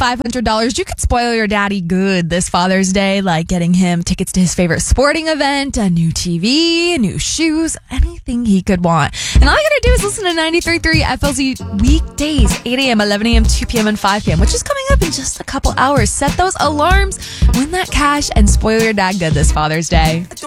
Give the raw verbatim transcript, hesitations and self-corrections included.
five hundred dollars, you could spoil your daddy good this Father's Day, like getting him tickets to his favorite sporting event, a new T V, new shoes, anything he could want. And all you gotta do is listen to ninety-three point three F L Z weekdays, eight a.m., eleven a.m., two p.m., and five p.m., which is coming up in just a couple hours. Set those alarms, win that cash, and spoil your dad good this Father's Day.